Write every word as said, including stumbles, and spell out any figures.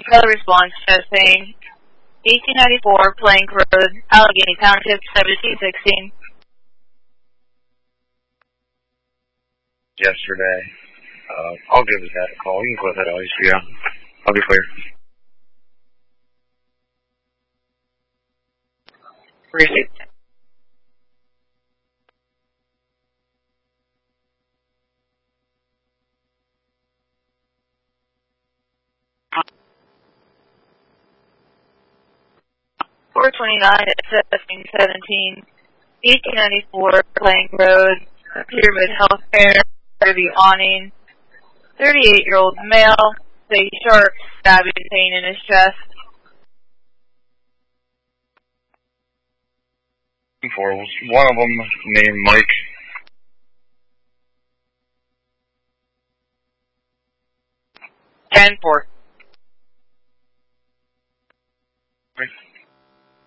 Color response testing. eighteen ninety-four Plank Road, Allegheny Township, seventeen sixteen. Yesterday. Uh, I'll give that a call. You can close that out. Yeah. I'll be clear. Appreciate it. four twenty-nine at testing seventeen. eighteen ninety-four Plank Road, Pyramid Healthcare, the awning. thirty-eight-year-old male, a sharp stabbing pain in his chest. For was one of them named Mike. ten four.